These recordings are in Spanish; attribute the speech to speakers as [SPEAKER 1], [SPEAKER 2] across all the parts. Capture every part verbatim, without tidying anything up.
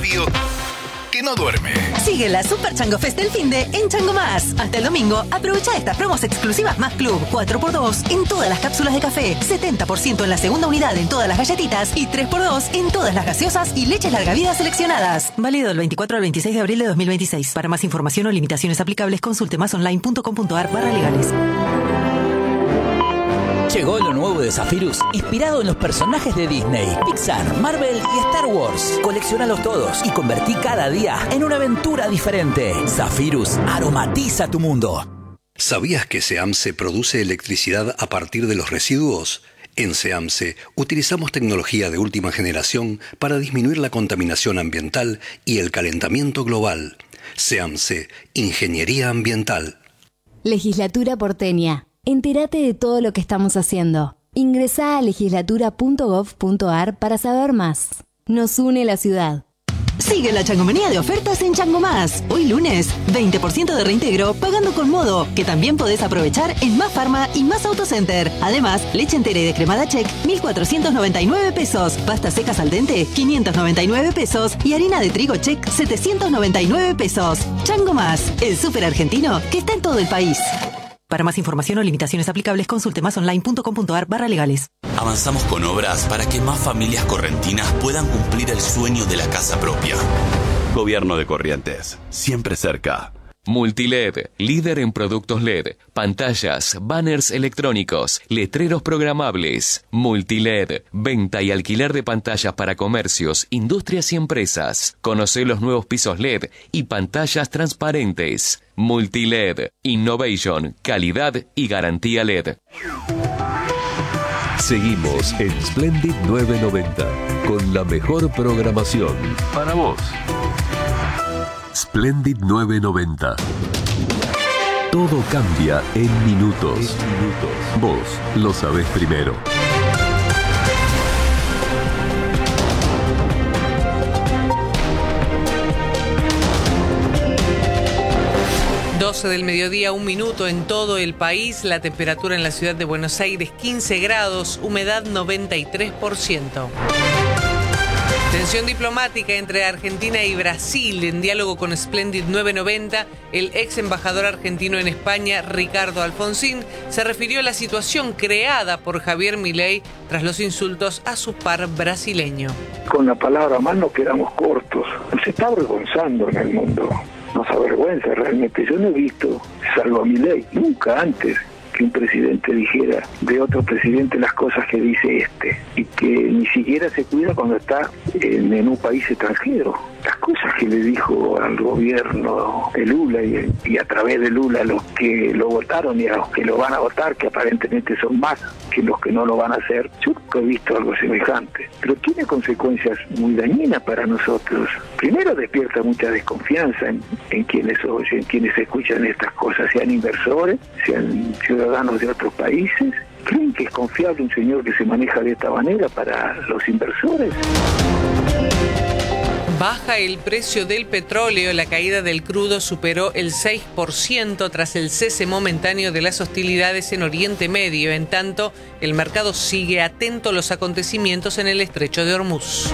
[SPEAKER 1] radio que no duerme.
[SPEAKER 2] Sigue la Super Chango Fest del finde en Chango Más. Hasta el domingo, aprovecha estas promos exclusivas Más Club. cuatro por dos en todas las cápsulas de café, setenta por ciento en la segunda unidad en todas las galletitas y tres por dos en todas las gaseosas y leches larga vida seleccionadas. Válido del veinticuatro al veintiséis de abril de dos mil veintiséis. Para más información o limitaciones aplicables, consulte másonline.com.ar barra legales.
[SPEAKER 3] Llegó lo nuevo de Zephyrus, inspirado en los personajes de Disney, Pixar, Marvel y Star Wars. Colecciónalos todos y convertí cada día en una aventura diferente. Zephyrus aromatiza tu mundo.
[SPEAKER 4] ¿Sabías que SEAMSE produce electricidad a partir de los residuos? En SEAMSE utilizamos tecnología de última generación para disminuir la contaminación ambiental y el calentamiento global. SEAMSE, Ingeniería Ambiental.
[SPEAKER 5] Legislatura porteña. Entérate de todo lo que estamos haciendo. Ingresá a legislatura punto gov punto ar para saber más. Nos une la ciudad.
[SPEAKER 2] Sigue la changomanía de ofertas en Chango Más. Hoy lunes, veinte por ciento de reintegro pagando con Modo, que también podés aprovechar en Más Farma y Más Autocenter. Además, leche entera y descremada Check, mil cuatrocientos noventa y nueve pesos. Pastas secas al dente, quinientos noventa y nueve pesos. Y harina de trigo Check, setecientos noventa y nueve pesos. Chango Más, el súper argentino que está en todo el país. Para más información o limitaciones aplicables, consulte másonline.com.ar barra legales.
[SPEAKER 6] Avanzamos con obras para que más familias correntinas puedan cumplir el sueño de la casa propia.
[SPEAKER 7] Gobierno de Corrientes, siempre cerca.
[SPEAKER 8] Multiled, líder en productos L E D, pantallas, banners electrónicos, letreros programables. Multiled, venta y alquiler de pantallas para comercios, industrias y empresas. Conoce los nuevos pisos L E D y pantallas transparentes. Multiled, Innovation, calidad y garantía L E D.
[SPEAKER 9] Seguimos en Splendid nueve noventa con la mejor programación para vos. Splendid nueve noventa. Todo cambia en minutos. Vos lo sabés primero.
[SPEAKER 10] doce del mediodía, un minuto en todo el país. La temperatura en la ciudad de Buenos Aires, quince grados, humedad noventa y tres por ciento. Tensión diplomática entre Argentina y Brasil. En diálogo con Splendid nueve noventa, el ex embajador argentino en España, Ricardo Alfonsín, se refirió a la situación creada por Javier Milei tras los insultos a su par brasileño.
[SPEAKER 11] Con la palabra más nos quedamos cortos. Se está avergonzando en el mundo. Nos avergüenza realmente. Yo no he visto, salvo a Milei, nunca antes que un presidente dijera de otro presidente las cosas que dice este, y que ni siquiera se cuida cuando está en, en un país extranjero. Las cosas que le dijo al gobierno de Lula y, y a través de Lula a los que lo votaron y a los que lo van a votar, que aparentemente son más que los que no lo van a hacer, yo nunca he visto algo semejante. Pero tiene consecuencias muy dañinas para nosotros. Primero, despierta mucha desconfianza en, en quienes oyen, quienes escuchan estas cosas, sean inversores, sean ciudadanos de otros países. ¿Creen que es confiable un señor que se maneja de esta manera para los inversores?
[SPEAKER 10] Baja el precio del petróleo. La caída del crudo superó el seis por ciento tras el cese momentáneo de las hostilidades en Oriente Medio. En tanto, el mercado sigue atento a los acontecimientos en el estrecho de Hormuz.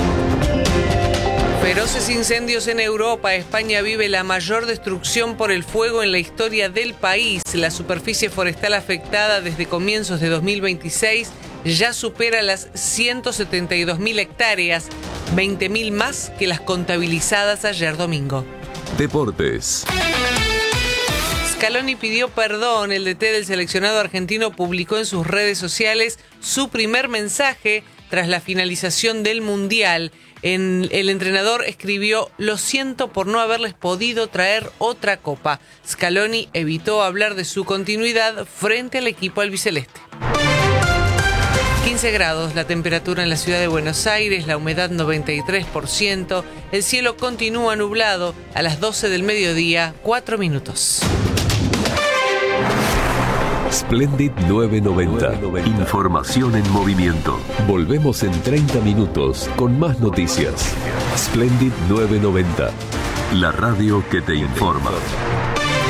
[SPEAKER 10] Feroces incendios en Europa. España vive la mayor destrucción por el fuego en la historia del país. La superficie forestal afectada desde comienzos de dos mil veintiséis ya supera las ciento setenta y dos mil hectáreas, veinte mil más que las contabilizadas ayer domingo.
[SPEAKER 9] Deportes.
[SPEAKER 10] Scaloni pidió perdón. El D T del seleccionado argentino publicó en sus redes sociales su primer mensaje tras la finalización del Mundial. En, el entrenador escribió: lo siento por no haberles podido traer otra copa. Scaloni evitó hablar de su continuidad frente al equipo albiceleste. quince grados la temperatura en la ciudad de Buenos Aires, la humedad noventa y tres por ciento, el cielo continúa nublado. A las doce del mediodía, cuatro minutos.
[SPEAKER 9] Splendid nueve noventa. Información en movimiento. Volvemos en treinta minutos con más noticias. Splendid nueve noventa. La radio que te informa.